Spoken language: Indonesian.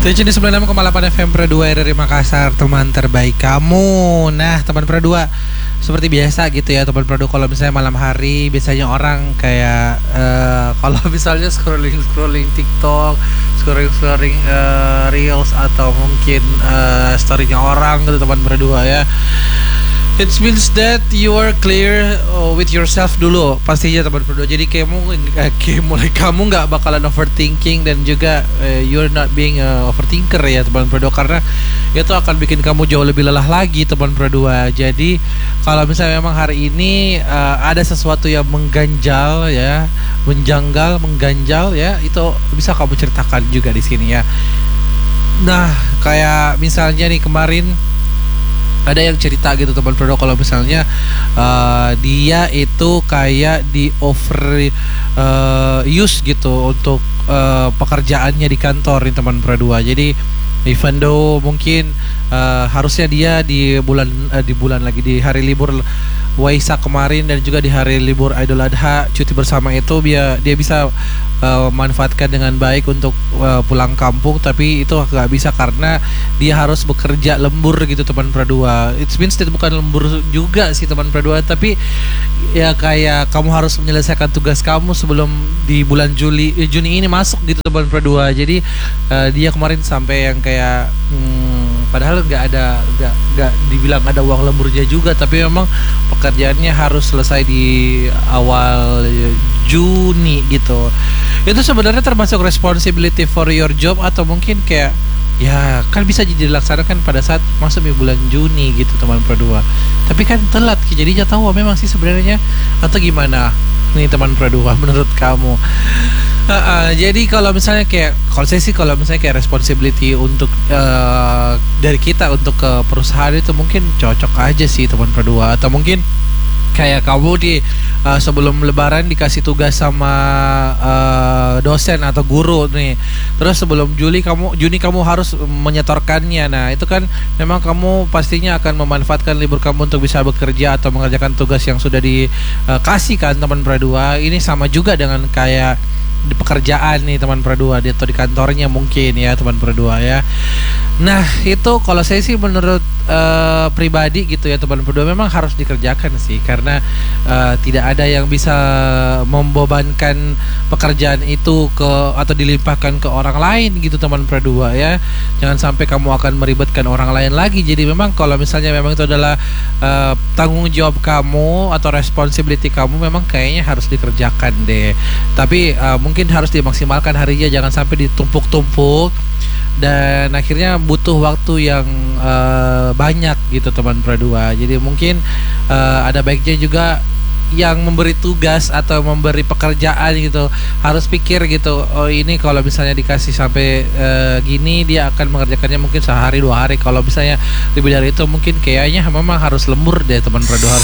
Station di 96,8 FM Pro 2 RRI Makassar, teman terbaik kamu. Nah, teman Pro 2, seperti biasa gitu ya, teman Pro 2, kalau misalnya malam hari biasanya orang kayak kalau misalnya scrolling TikTok, scrolling Reels atau mungkin story-nya orang gitu, teman Pro 2 ya. It means that you are clear with yourself dulu pastinya, teman berdua. Jadi kamu nggak bakalan overthinking, dan juga you're not being overthinker ya, teman berdua, karena itu akan bikin kamu jauh lebih lelah lagi, teman berdua. Jadi kalau misalnya memang hari ini ada sesuatu yang mengganjal ya, mengganjal ya, itu bisa kamu ceritakan juga di sini ya. Nah, kayak misalnya nih kemarin ada yang cerita gitu, teman Prodo, kalau misalnya dia itu kayak di use gitu untuk pekerjaannya di kantor nih, teman Prodo. Jadi even though mungkin harusnya dia di hari libur Waisak kemarin dan juga di hari libur Idul Adha cuti bersama itu dia bisa manfaatkan dengan baik untuk pulang kampung, tapi itu nggak bisa karena dia harus bekerja lembur gitu, teman Pradua. It means itu bukan lembur juga sih, teman Pradua, tapi ya kayak kamu harus menyelesaikan tugas kamu sebelum di bulan Juni ini masuk gitu, teman Pradua. Jadi dia kemarin sampai yang kayak padahal nggak dibilang ada uang lemburnya juga, tapi memang pekerjaannya harus selesai di awal Juni gitu. Itu sebenarnya termasuk responsibility for your job, atau mungkin kayak ya kan bisa dilaksanakan pada saat masuk di bulan Juni gitu, teman Pradua. Tapi kan telat, jadinya tahu memang sih sebenarnya, atau gimana nih teman Pradua menurut kamu? Jadi kalau misalnya kalau saya sih, kalau misalnya kayak responsibility untuk dari kita untuk ke perusahaan itu mungkin cocok aja sih, teman Pradua. Atau mungkin kayak kamu di sebelum lebaran dikasih tugas sama dosen atau guru nih, terus sebelum Juni kamu harus menyetorkannya. Nah itu kan memang kamu pastinya akan memanfaatkan libur kamu untuk bisa bekerja atau mengerjakan tugas yang sudah dikasih kan, teman Pradua. Ini sama juga dengan kayak di pekerjaan nih, teman Pradua, atau di kantornya mungkin ya, teman Pradua ya. Nah itu kalau saya sih menurut pribadi gitu ya, teman Pradua, memang harus dikerjakan sih, karena tidak ada yang bisa membebankan pekerjaan itu atau dilimpahkan ke orang lain gitu, teman Pradua ya. Jangan sampai kamu akan meribetkan orang lain lagi. Jadi memang kalau misalnya memang itu adalah tanggung jawab kamu atau responsibility kamu, memang kayaknya harus dikerjakan deh. Tapi mungkin harus dimaksimalkan harinya, jangan sampai ditumpuk-tumpuk dan akhirnya butuh waktu yang banyak gitu, teman Pradua. Jadi mungkin ada baiknya juga yang memberi tugas atau memberi pekerjaan gitu harus pikir gitu, oh ini kalau misalnya dikasih sampai gini, dia akan mengerjakannya mungkin sehari 2 hari. Kalau misalnya lebih dari itu mungkin kayaknya memang harus lembur deh, teman Pradua, harus